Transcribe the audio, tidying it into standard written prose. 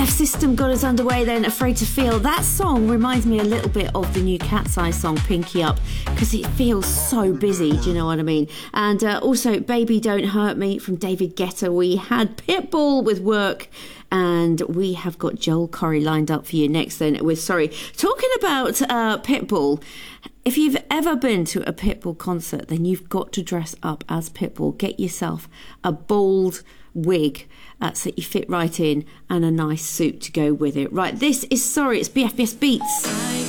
Left System got us underway then, Afraid to Feel. That song reminds me a little bit of the new Cat's Eye song, Pinky Up, because it feels so busy, do you know what I mean? And also Baby Don't Hurt Me from David Guetta. We had Pitbull with Work, and we have got Joel Corry lined up for you next then with, talking about Pitbull. If you've ever been to a Pitbull concert, then you've got to dress up as Pitbull. Get yourself a bold wig so you fit right in and a nice suit to go with it. Right, this is Sorry, it's BFBS Beats.